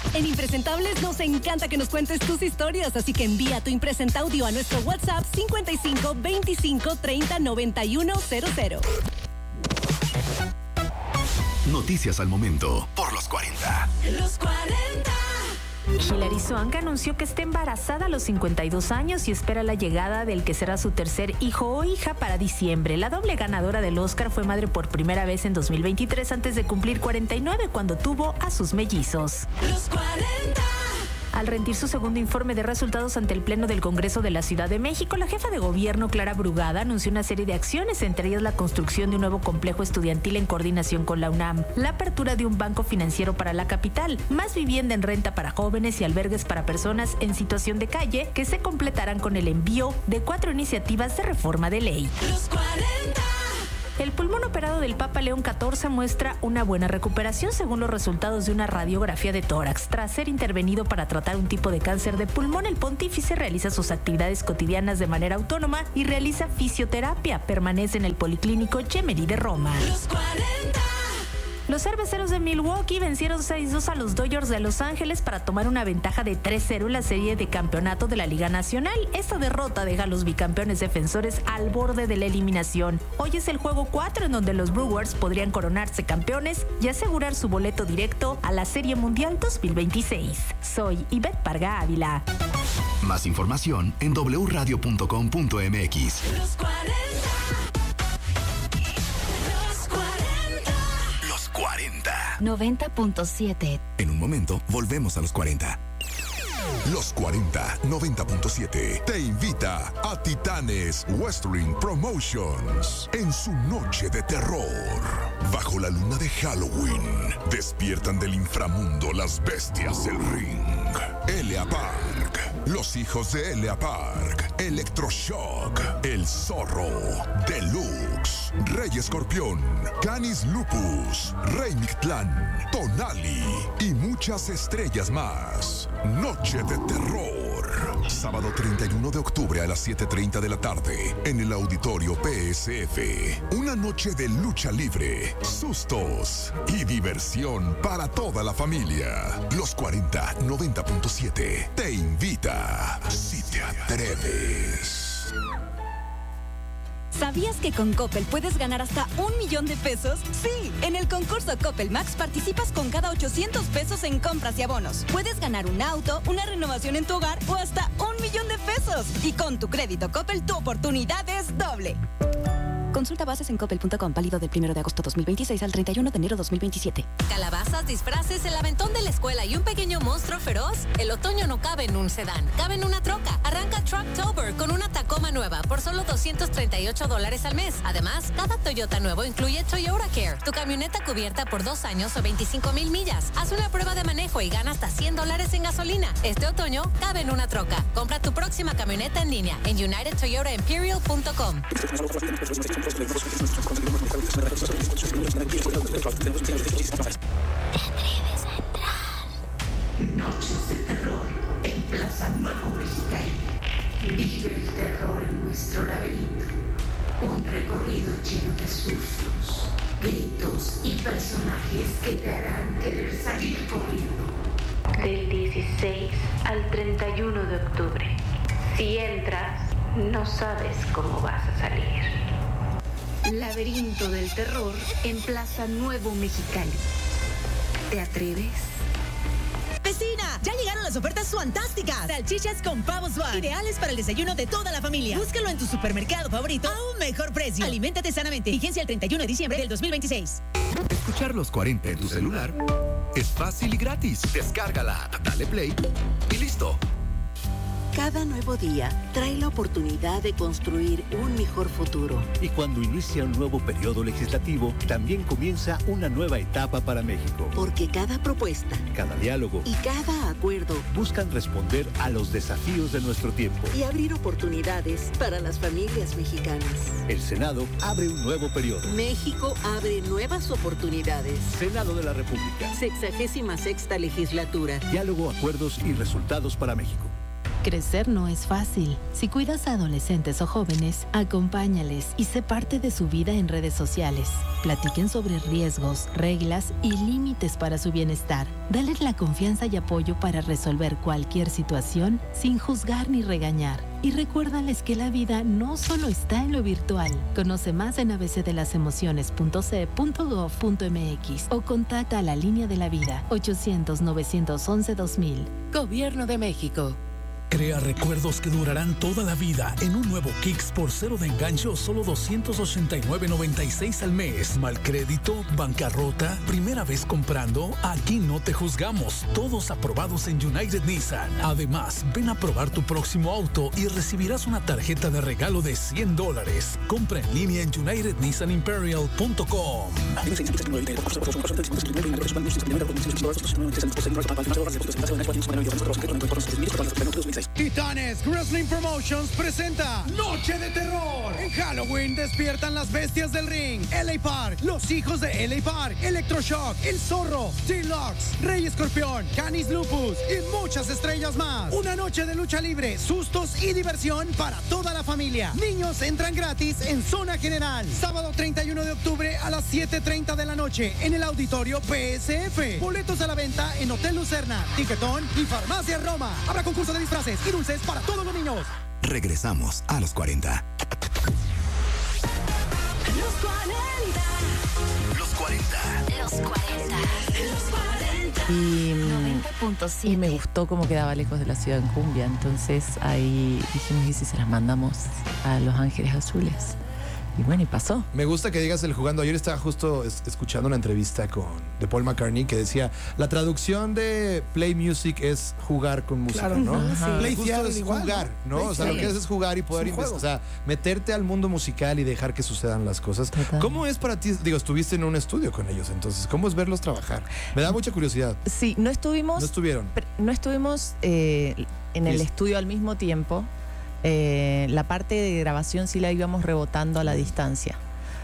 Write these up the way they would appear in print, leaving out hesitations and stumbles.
En Impresentables nos encanta que nos cuentes tus historias, así que envía tu impresenta audio a nuestro WhatsApp 55 25 30 91 00. Noticias al momento por los 40. Los 40. Hilary Swank anunció que está embarazada a los 52 años y espera la llegada del que será su tercer hijo o hija para diciembre. La doble ganadora del Oscar fue madre por primera vez en 2023 antes de cumplir 49 cuando tuvo a sus mellizos. Los 40. Al rendir su segundo informe de resultados ante el Pleno del Congreso de la Ciudad de México, la jefa de gobierno, Clara Brugada, anunció una serie de acciones, entre ellas la construcción de un nuevo complejo estudiantil en coordinación con la UNAM, la apertura de un banco financiero para la capital, más vivienda en renta para jóvenes y albergues para personas en situación de calle, que se completarán con el envío de 4 iniciativas de reforma de ley. Los 40. El pulmón operado del Papa León XIV muestra una buena recuperación según los resultados de una radiografía de tórax. Tras ser intervenido para tratar un tipo de cáncer de pulmón, el pontífice realiza sus actividades cotidianas de manera autónoma y realiza fisioterapia. Permanece en el Policlínico Gemelli de Roma. Los 40. Los cerveceros de Milwaukee vencieron 6-2 a los Dodgers de Los Ángeles para tomar una ventaja de 3-0 en la serie de campeonato de la Liga Nacional. Esta derrota deja a los bicampeones defensores al borde de la eliminación. Hoy es el juego 4 en donde los Brewers podrían coronarse campeones y asegurar su boleto directo a la Serie Mundial 2026. Soy Ivette Parga Ávila. Más información en wradio.com.mx. Los 40. 90.7. En un momento, volvemos a los 40. Los 40 90.7 te invita a Titanes Wrestling Promotions en su noche de terror. Bajo la luna de Halloween, despiertan del inframundo las bestias del ring. Elia Park, los hijos de Elia Park, Electroshock, El Zorro, Deluxe, Rey Escorpión, Canis Lupus, Rey Mictlán, Tonali y muchas estrellas más. Noche de terror. Sábado 31 de octubre a las 7:30 de la tarde en el Auditorio PSF. Una noche de lucha libre, sustos y diversión para toda la familia. Los 40 90.7 te invita, si te atreves. ¿Sabías que con Coppel puedes ganar hasta 1 millón de pesos? Sí, en el concurso Coppel Max participas con cada 800 pesos en compras y abonos. Puedes ganar un auto, una renovación en tu hogar o hasta 1 millón de pesos. Y con tu crédito Coppel, tu oportunidad es doble. Consulta bases en coppel.com, válido del 1 de agosto 2026 al 31 de enero 2027. Calabazas, disfraces, el aventón de la escuela y un pequeño monstruo feroz. El otoño no cabe en un sedán, cabe en una troca. Arranca Trucktober con una Tacoma nueva por solo $238 al mes. Además, cada Toyota nuevo incluye Toyota Care, tu camioneta cubierta por 2 años o 25,000 millas. Haz una prueba de manejo y gana hasta $100 en gasolina. Este otoño cabe en una troca. Compra tu próxima camioneta en línea en UnitedToyotaImperial.com. Noches de terror en Plaza Nuevo Mexicali. Vive el terror en nuestro laberinto. Un recorrido lleno de sustos, gritos y personajes que te harán querer salir corriendo. Del 16 al 31 de octubre. Si entras, no sabes cómo vas a salir. Laberinto del terror en Plaza Nuevo Mexicali. ¿Te atreves? ¡Vecina! ¡Ya llegaron las ofertas fantásticas! Salchichas con pavo Swan, ideales para el desayuno de toda la familia. Búscalo en tu supermercado favorito a un mejor precio. Aliméntate sanamente. Vigencia el 31 de diciembre del 2026. Escuchar los 40 en tu celular es fácil y gratis. Descarga la app, dale play y listo. Cada nuevo día trae la oportunidad de construir un mejor futuro. Y cuando inicia un nuevo periodo legislativo, también comienza una nueva etapa para México. Porque cada propuesta, cada diálogo y cada acuerdo buscan responder a los desafíos de nuestro tiempo y abrir oportunidades para las familias mexicanas. El Senado abre un nuevo periodo. México abre nuevas oportunidades. Senado de la República. 66ª legislatura. Diálogo, acuerdos y resultados para México. Crecer no es fácil. Si cuidas a adolescentes o jóvenes, acompáñales y sé parte de su vida en redes sociales. Platiquen sobre riesgos, reglas y límites para su bienestar. Dale la confianza y apoyo para resolver cualquier situación sin juzgar ni regañar. Y recuérdales que la vida no solo está en lo virtual. Conoce más en abcdelasemociones.ce.gov.mx o contacta a la Línea de la Vida 800-911-2000. Gobierno de México. Crea recuerdos que durarán toda la vida en un nuevo Kicks por cero de enganche o solo $289.96 al mes. Mal crédito, bancarrota, primera vez comprando, aquí no te juzgamos. Todos aprobados en United Nissan. Además, ven a probar tu próximo auto y recibirás una tarjeta de regalo de $100. Compra en línea en UnitedNissanImperial.com. Titanes Wrestling Promotions presenta Noche de Terror. En Halloween despiertan las bestias del ring. LA Park, los hijos de LA Park, Electroshock, El Zorro, T-Lux, Rey Escorpión, Canis Lupus y muchas estrellas más. Una noche de lucha libre, sustos y diversión para toda la familia. Niños entran gratis en zona general. Sábado 31 de octubre a las 7:30 de la noche en el auditorio PSF. Boletos a la venta en Hotel Lucerna, Tiquetón y Farmacia Roma. Habrá concurso de disfraces y dulces para todos los niños. Regresamos a los 40. Los 40. Los 40. Los 40. Los 40. Y 90.7. me gustó cómo quedaba lejos de la ciudad en cumbia. Entonces ahí dijimos, ¿y si se las mandamos a Los Ángeles Azules? Y bueno, y pasó. Me gusta que digas el jugando. Ayer estaba justo escuchando una entrevista de Paul McCartney que decía, la traducción de play music es jugar con música, Claro, ¿no? sí. Play justo es igual, jugar, ¿no? Play o sea, lo que es jugar y poder o sea, meterte al mundo musical y dejar que sucedan las cosas. Total. ¿Cómo es para ti? Digo, estuviste en un estudio con ellos, entonces, ¿cómo es verlos trabajar? Me da mucha curiosidad. Sí, no estuvimos en el estudio al mismo tiempo. La parte de grabación sí la íbamos rebotando a la distancia,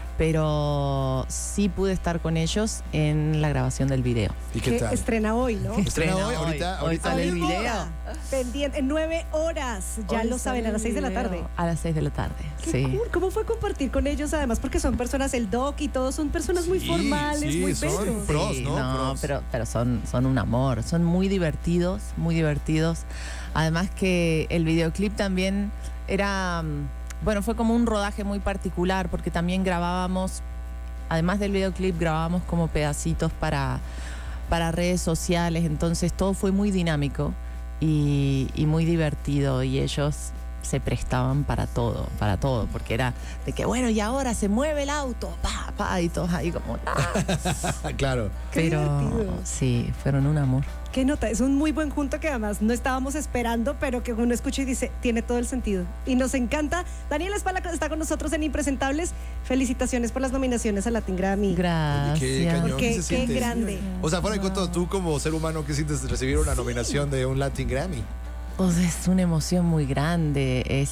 pero sí pude estar con ellos en la grabación del video. ¿Y qué tal? Estrena hoy, ¿no? Estrena hoy, ahorita sale el video. Pendiente, en 9 horas, ya Hoy lo saben, a las 6 de la tarde. A las 6 de la tarde, Qué sí. cool. ¿Cómo fue compartir con ellos? Además, porque son personas, el Doc y todos son personas muy formales, muy son bellos. pros, Sí, ¿no? Pros. pero son un amor, son muy divertidos, muy divertidos. Además que el videoclip también era, bueno, fue como un rodaje muy particular porque también grabábamos, además del videoclip, grabábamos como pedacitos para redes sociales, entonces todo fue muy dinámico y muy divertido y ellos se prestaban para todo, porque era de que, bueno, y ahora se mueve el auto, y todos ahí como, Claro. Pero divertido. sí, fueron un amor. Qué nota, es un muy buen junto que además no estábamos esperando, pero que uno escucha y dice, tiene todo el sentido. Y nos encanta. Daniela Espala está con nosotros en Impresentables. Felicitaciones por las nominaciones a Latin Grammy. Gracias. Qué cañón, ¿qué se Qué siente? grande. O sea, fuera de cuento, tú como ser humano, ¿qué sientes de recibir una nominación de un Latin Grammy? O sea, es una emoción muy grande,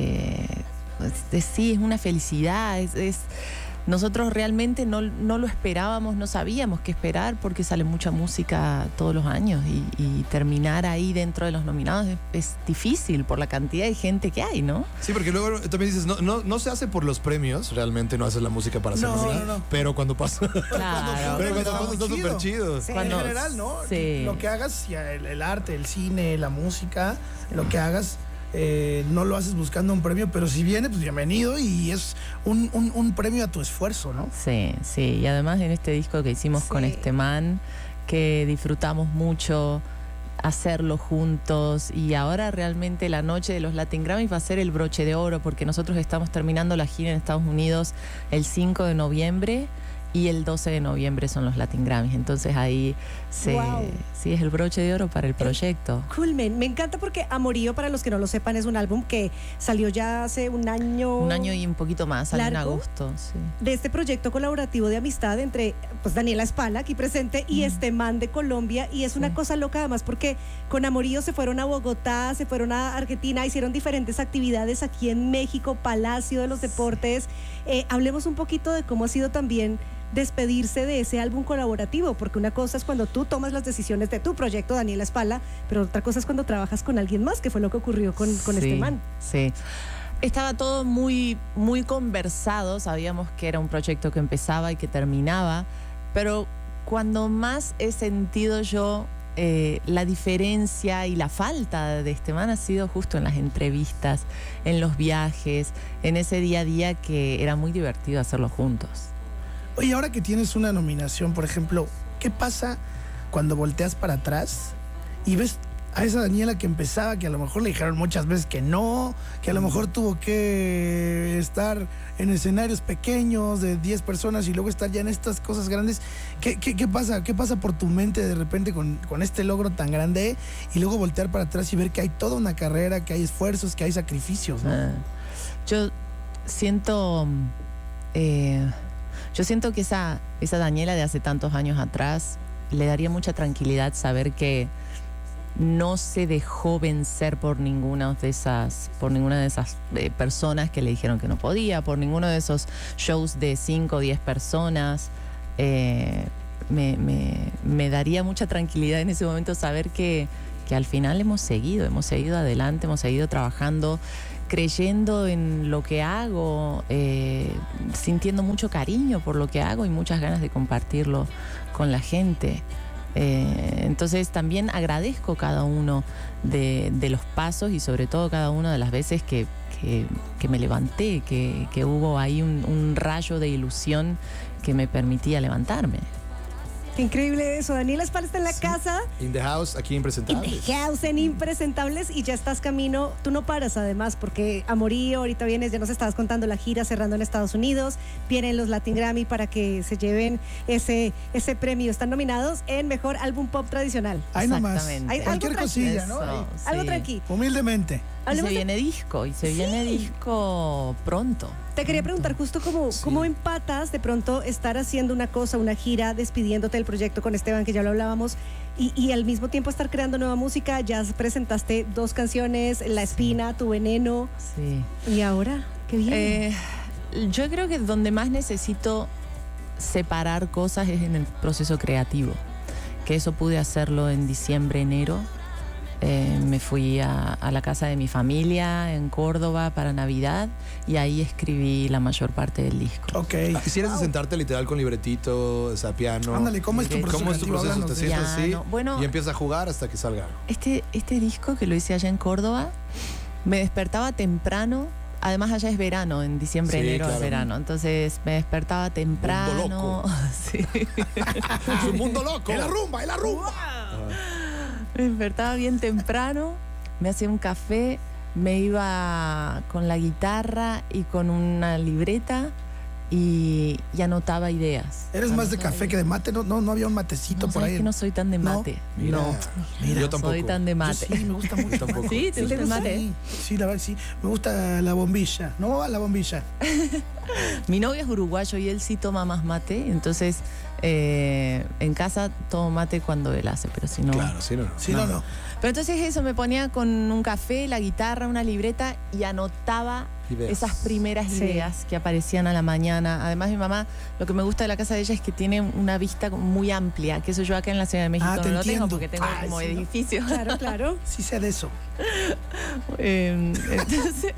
sí, es una felicidad, nosotros realmente no lo esperábamos, no sabíamos qué esperar porque sale mucha música todos los años y terminar ahí dentro de los nominados es difícil por la cantidad de gente que hay, ¿no? Sí, porque luego también dices, no se hace por los premios, realmente no haces la música para ser nominado, no. pero cuando pasa, Claro. pero cuando pasa está súper chido. Sí, Cuando- en general, ¿no? sí. Lo que hagas, ya el arte, el cine, la música, lo que hagas, no lo haces buscando un premio, pero si viene, pues bienvenido y es un premio a tu esfuerzo, ¿no? Sí, y además en este disco que hicimos con este man, que disfrutamos mucho hacerlo juntos y ahora realmente la noche de los Latin Grammys va a ser el broche de oro porque nosotros estamos terminando la gira en Estados Unidos el 5 de noviembre y el 12 de noviembre son los Latin Grammys, entonces ahí Wow. sí es el broche de oro para el proyecto. Cool, man. Me encanta porque Amorío, para los que no lo sepan, es un álbum que salió ya hace un año. Un año y un poquito más, salió en ¿Largo? agosto. Sí. De este proyecto colaborativo de amistad entre pues Daniela Espala, aquí presente, y este man de Colombia. Y es una cosa loca además porque con Amorío se fueron a Bogotá, se fueron a Argentina, hicieron diferentes actividades aquí en México, Palacio de los Deportes. Hablemos un poquito de cómo ha sido también despedirse de ese álbum colaborativo, porque una cosa es cuando tú tomas las decisiones de tu proyecto, Daniela Espala, pero otra cosa es cuando trabajas con alguien más, que fue lo que ocurrió con este man. Sí. Estaba todo muy, muy conversado, sabíamos que era un proyecto que empezaba y que terminaba, pero cuando más he sentido yo la diferencia y la falta de este man ha sido justo en las entrevistas, en los viajes, en ese día a día que era muy divertido hacerlo juntos. Oye, ahora que tienes una nominación, por ejemplo, ¿qué pasa cuando volteas para atrás y ves a esa Daniela que empezaba, que a lo mejor le dijeron muchas veces que no, que a lo mejor tuvo que estar en escenarios pequeños de 10 personas y luego estar ya en estas cosas grandes? ¿Qué pasa? ¿Qué pasa por tu mente de repente con este logro tan grande y luego voltear para atrás y ver que hay toda una carrera, que hay esfuerzos, que hay sacrificios, ¿no? Yo siento que esa Daniela de hace tantos años atrás le daría mucha tranquilidad saber que no se dejó vencer por ninguna de esas personas que le dijeron que no podía, por ninguno de esos shows de 5 o 10 personas. Me daría mucha tranquilidad en ese momento saber que al final hemos seguido adelante, hemos seguido trabajando, creyendo en lo que hago, sintiendo mucho cariño por lo que hago y muchas ganas de compartirlo con la gente. Entonces también agradezco cada uno de los pasos y sobre todo cada una de las veces que me levanté, que hubo ahí un rayo de ilusión que me permitía levantarme. Qué increíble eso. Daniela Espala está en la casa. In the house, aquí Impresentables. In the house, en Impresentables, y ya estás camino. Tú no paras además, porque Amorío, ahorita vienes, ya nos estabas contando la gira cerrando en Estados Unidos. Vienen los Latin Grammy para que se lleven ese premio. Están nominados en Mejor Álbum Pop Tradicional. Ahí nomás. Cualquier cosilla, ¿no? Algo tranqui. Humildemente. Y se viene disco pronto. Te quería preguntar justo cómo empatas de pronto estar haciendo una cosa, una gira, despidiéndote del proyecto con Esteban, que ya lo hablábamos, y al mismo tiempo estar creando nueva música. Ya presentaste 2 canciones, La Espina, Tu Veneno. Sí. ¿Y ahora? ¿Qué viene? Yo creo que donde más necesito separar cosas es en el proceso creativo, que eso pude hacerlo en diciembre, enero. Me fui a la casa de mi familia en Córdoba para Navidad y ahí escribí la mayor parte del disco. Ok. ¿Quisieras sentarte literal con libretito, o sea, piano? Ándale, ¿cómo es tu proceso? ¿Cómo es tu proceso? ¿Te sientas así y empiezas a jugar hasta que salga? Este disco que lo hice allá en Córdoba, me despertaba temprano. Además allá es verano, en diciembre, enero es verano. Entonces me despertaba temprano. Mundo loco. Sí. Es un mundo loco. ¡Es la rumba! Me despertaba bien temprano, me hacía un café, me iba con la guitarra y con una libreta y anotaba ideas. ¿Eres más de café que de mate? ¿No había un matecito por ahí? Es que no soy tan de mate. No. Mira, yo tampoco. Soy tan de mate. Yo sí, me gusta mucho. Tampoco. ¿Sí? ¿Te gusta el mate? Sí, la verdad sí. Me gusta la bombilla. ¿No va la bombilla? Mi novio es uruguayo y él sí toma más mate, entonces en casa tomo mate cuando él hace, pero si no... Claro, si no. Si no. Pero entonces eso, me ponía con un café, la guitarra, una libreta y anotaba esas primeras ideas que aparecían a la mañana. Además, mi mamá, lo que me gusta de la casa de ella es que tiene una vista muy amplia, que eso yo acá en la Ciudad de México no lo tengo porque tengo como edificio. Claro, claro. Sí sé de eso. Entonces...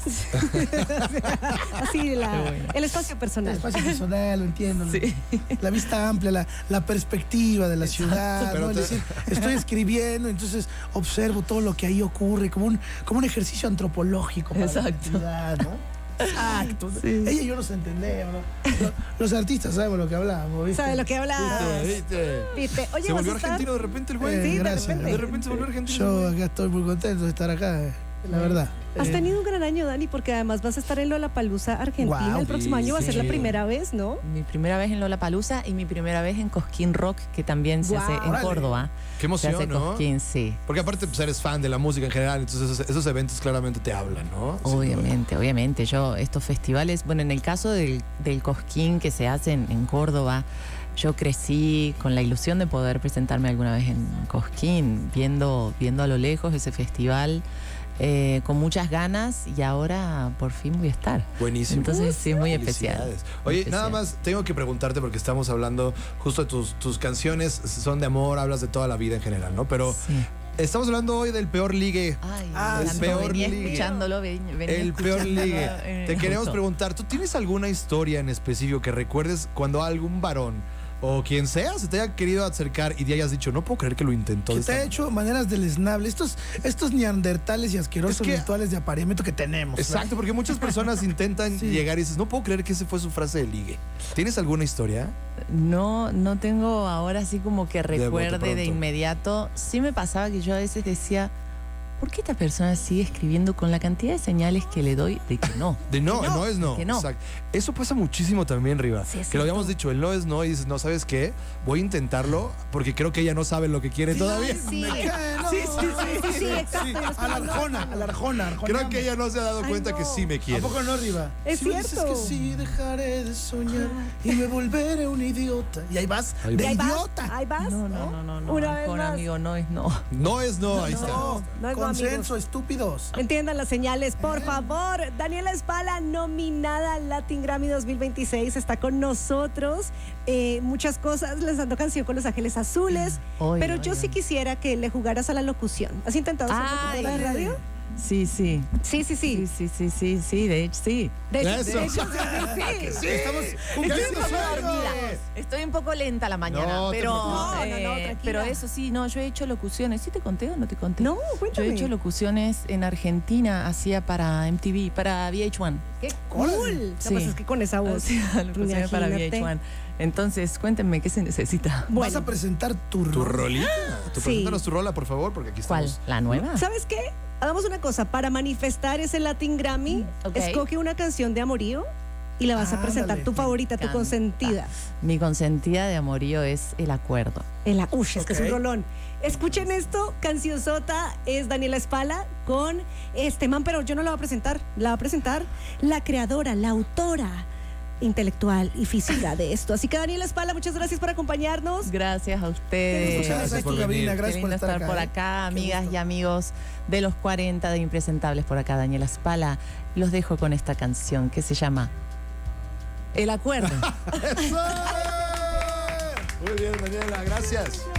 Así, el espacio personal. El espacio personal, lo entiendo. Sí. La vista amplia, la perspectiva de la ciudad, Pero ¿no? Es decir, estoy escribiendo, entonces observo todo lo que ahí ocurre, como un ejercicio antropológico para la ciudad, ¿no? Exacto. Sí. Ella y yo nos entendemos, ¿no? Los artistas sabemos lo que hablamos, ¿viste? ¿Sabe lo que hablamos? ¿Viste? Oye, ¿se volvió argentino de repente el güey? Sí, gracias. De repente se volvió argentino. Yo acá estoy muy contento de estar acá, la verdad. Has tenido un gran año, Dani, porque además vas a estar en Lollapalooza Argentina el próximo año. Va a ser la primera vez, ¿no? Mi primera vez en Lollapalooza y mi primera vez en Cosquín Rock, que también se hace en Córdoba. Qué emoción, se hace ¿no? Cosquín, sí. Porque aparte pues, eres fan de la música en general, entonces esos eventos claramente te hablan, ¿no? Obviamente. Yo, estos festivales, bueno, en el caso del Cosquín que se hace en Córdoba, yo crecí con la ilusión de poder presentarme alguna vez en Cosquín, viendo a lo lejos ese festival. con muchas ganas y ahora por fin voy a estar. Buenísimo. Entonces sí, es muy especial. Oye, Especial. nada más tengo que preguntarte porque estamos hablando justo de tus canciones son de amor, hablas de toda la vida en general, ¿no? Pero estamos hablando hoy del peor ligue. Ay, el peor venía ligue. escuchándolo, El peor ligue. Te queremos preguntar, ¿tú tienes alguna historia en específico que recuerdes cuando algún varón o quien sea se te haya querido acercar y te hayas dicho, no puedo creer que lo intentó? Que te ha hecho maneras deleznables. Estos neandertales y asquerosos rituales de apareamiento que tenemos. Exacto, porque muchas personas intentan llegar y dices, no puedo creer que esa fue su frase de ligue. ¿Tienes alguna historia? No tengo ahora así como que recuerde pronto. de inmediato. Sí me pasaba que yo a veces decía, ¿por qué esta persona sigue escribiendo con la cantidad de señales que le doy de que no? De no es no. Que no. Exacto. Eso pasa muchísimo también, Riva. Sí, es que lo habíamos cierto. dicho, el no es no y dices, no, ¿sabes qué? Voy a intentarlo porque creo que ella no sabe lo que quiere todavía. Sí, exacto. A la Arjona. Creo que ella no se ha dado cuenta que sí me quiere. ¿A poco no, Riva? Es si me dices cierto. que sí, dejaré de soñar y me volveré un idiota. Y ahí vas, Ahí de vas. idiota. Ahí vas. No. Una vez Mejor, más. amigo, no es no. No es no, ahí está. No, No es no, consenso, estúpidos. Entiendan las señales, por favor. Daniela Espala, nominada al Latin Grammy 2026, está con nosotros. Muchas cosas, lanzando canción con Los Ángeles Azules. Pero yo sí quisiera que le jugaras a la locución. ¿Has intentado ser locutora de radio? Sí. Sí. De hecho, sí. De hecho, Eso. sí. Estamos Estoy un poco dormida. Estoy un poco lenta la mañana, No te pero, preocupes. No, tranquila. pero eso sí, no, yo he hecho locuciones. ¿Sí te conté o no te conté? No, Yo cuéntame. he hecho locuciones en Argentina, hacía para MTV, para VH1. ¡Qué cool! Sí. No, pues es que con esa voz. Hacía locuciones para Imagínate. VH1. Entonces, cuéntenme, ¿qué se necesita? Vas a presentar tu ¿Tu rolita? Tú Sí. preséntanos tu rola, por favor, porque aquí ¿Cuál? estamos. ¿La nueva? ¿Sabes qué? Hagamos una cosa. Para manifestar ese Latin Grammy, ok. escoge una canción de amorío y la vas a presentar. Ándale, Tu favorita, tu encanta. consentida. Mi consentida de amorío es El Acuerdo. Es que es un rolón. Escuchen esto, cancionzota, es Daniela Espala con este man, pero yo no la voy a presentar. La va a presentar la creadora, la autora intelectual y física de esto. Así que Daniela Espala, muchas gracias por acompañarnos. Gracias a ustedes. Muchas gracias por venir. Qué Gracias por lindo estar por acá, amigas y amigos de los 40 de Impresentables por acá, Daniela Espala. Los dejo con esta canción que se llama El Acuerdo. ¡Eso! Muy bien, Daniela, gracias.